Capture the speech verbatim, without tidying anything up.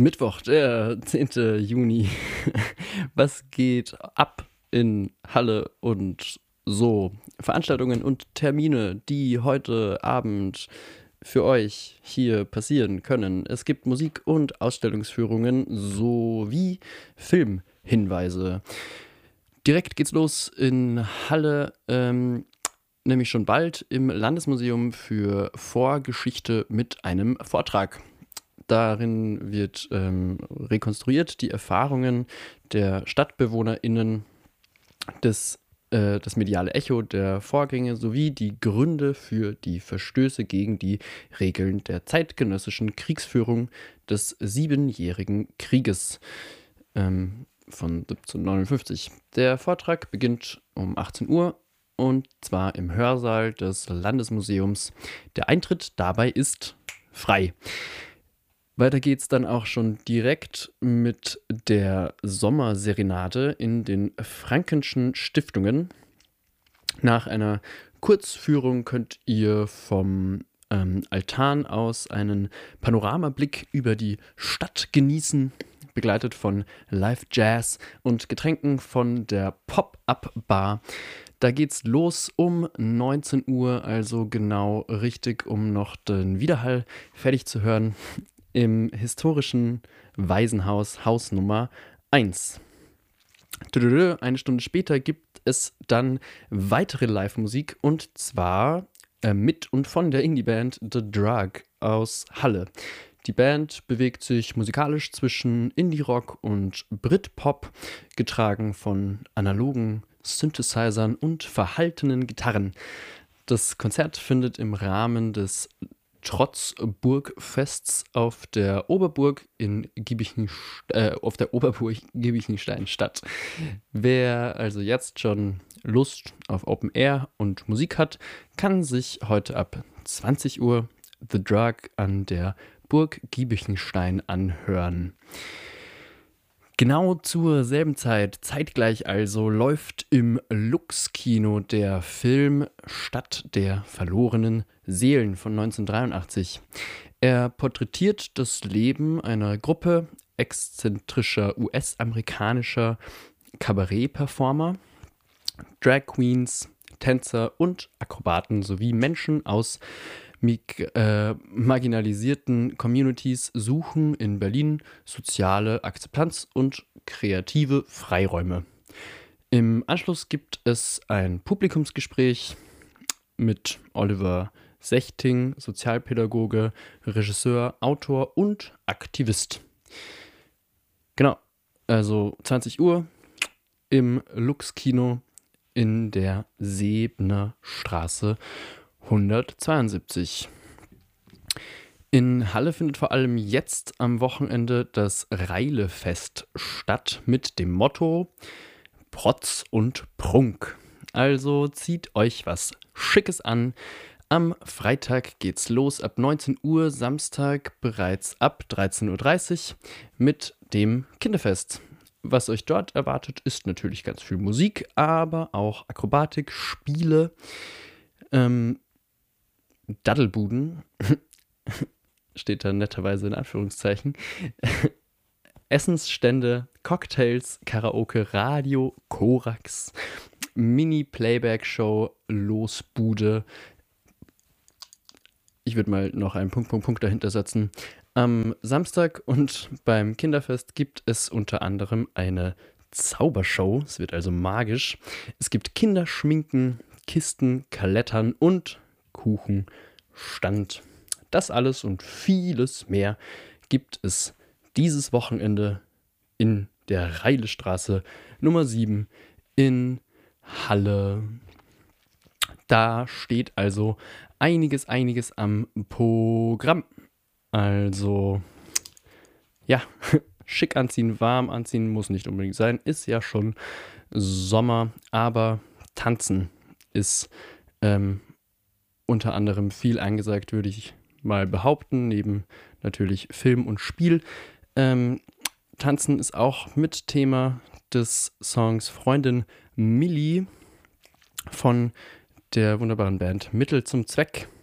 Mittwoch, der zehnte Juni. Was geht ab in Halle und so? Veranstaltungen und Termine, die heute Abend für euch hier passieren können. Es gibt Musik- und Ausstellungsführungen sowie Filmhinweise. Direkt geht's los in Halle, ähm, nämlich schon bald im Landesmuseum für Vorgeschichte mit einem Vortrag. Darin wird ähm, rekonstruiert die Erfahrungen der StadtbewohnerInnen, des, äh, das mediale Echo der Vorgänge sowie die Gründe für die Verstöße gegen die Regeln der zeitgenössischen Kriegsführung des Siebenjährigen Krieges ähm, von siebzehnhundertneunundfünfzig. Der Vortrag beginnt um achtzehn Uhr und zwar im Hörsaal des Landesmuseums. Der Eintritt dabei ist frei. Weiter geht's dann auch schon direkt mit der Sommerserenade in den Frankenschen Stiftungen. Nach einer Kurzführung könnt ihr vom ähm, Altan aus einen Panoramablick über die Stadt genießen, begleitet von Live-Jazz und Getränken von der Pop-Up-Bar. Da geht's los um neunzehn Uhr, also genau richtig, um noch den Widerhall fertig zu hören, im historischen Waisenhaus, Haus Nummer eins. Eine Stunde später gibt es dann weitere Live-Musik und zwar äh, mit und von der Indie-Band The Drug aus Halle. Die Band bewegt sich musikalisch zwischen Indie-Rock und Britpop, getragen von analogen Synthesizern und verhaltenen Gitarren. Das Konzert findet im Rahmen des Trotzburgfests auf der Oberburg in Giebichenstein, äh, auf der Oberburg Giebichenstein statt. Wer also jetzt schon Lust auf Open Air und Musik hat, kann sich heute ab zwanzig Uhr The Drug an der Burg Giebichenstein anhören. Genau zur selben Zeit, zeitgleich also, läuft im Lux-Kino der Film Stadt der verlorenen Seelen von neunzehnhundertdreiundachtzig. Er porträtiert das Leben einer Gruppe exzentrischer U S-amerikanischer Kabarett-Performer, Drag Queens, Tänzer und Akrobaten sowie Menschen aus Mig- äh, marginalisierten Communities suchen in Berlin soziale Akzeptanz und kreative Freiräume. Im Anschluss gibt es ein Publikumsgespräch mit Oliver Sechting, Sozialpädagoge, Regisseur, Autor und Aktivist. Genau, also zwanzig Uhr im Lux-Kino in der Seebner Straße hundertzweiundsiebzig. In Halle findet vor allem jetzt am Wochenende das Reilefest statt mit dem Motto Protz und Prunk. Also zieht euch was Schickes an. Am Freitag geht's los ab neunzehn Uhr, Samstag bereits ab dreizehn Uhr dreißig mit dem Kinderfest. Was euch dort erwartet, ist natürlich ganz viel Musik, aber auch Akrobatik, Spiele, ähm, Daddelbuden, steht da netterweise in Anführungszeichen, Essensstände, Cocktails, Karaoke, Radio, Korax, Mini-Playback-Show, Losbude. Ich würde mal noch einen Punkt, Punkt, Punkt dahinter setzen. Am Samstag und beim Kinderfest gibt es unter anderem eine Zaubershow. Es wird also magisch. Es gibt Kinderschminken, Kisten, Kalettern und Kuchenstand. Das alles und vieles mehr gibt es dieses Wochenende in der Reilestraße Nummer sieben in Halle. Da steht also einiges, einiges am Programm. Also, ja, schick anziehen, warm anziehen muss nicht unbedingt sein. Ist ja schon Sommer, aber tanzen ist ähm, unter anderem viel angesagt, würde ich mal behaupten, neben natürlich Film und Spiel. Ähm, Tanzen ist auch mit Thema des Songs Freundin Milli von der wunderbaren Band Mittel zum Zweck.